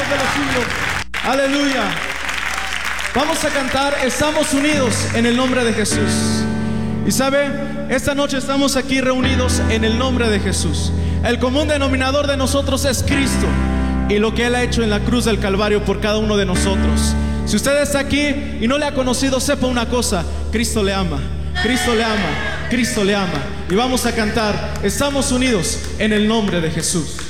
siglos de los siglos. Aleluya. Vamos a cantar Estamos unidos en el nombre de Jesús. Y sabe, esta noche estamos aquí reunidos en el nombre de Jesús. El común denominador de nosotros es Cristo y lo que Él ha hecho en la cruz del Calvario por cada uno de nosotros. Si usted está aquí y no le ha conocido, sepa una cosa: Cristo le ama, Cristo le ama, Cristo le ama. Y vamos a cantar Estamos unidos en el nombre de Jesús.